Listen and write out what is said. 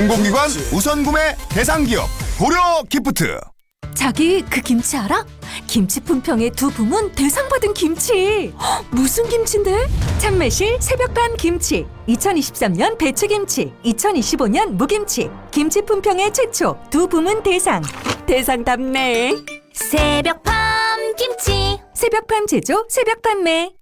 공공기관 우선 구매 대상 기업 고려 기프트. 자기 그 김치 알아? 김치 품평의 두 부문 대상 받은 김치. 헉, 무슨 김치인데? 참매실 새벽반 김치, 2023년 배추김치, 2025년 무김치. 김치 품평의 최초 두 부문 대상. 대상답네. 새벽밤 김치 새벽밤 제조 새벽 판매.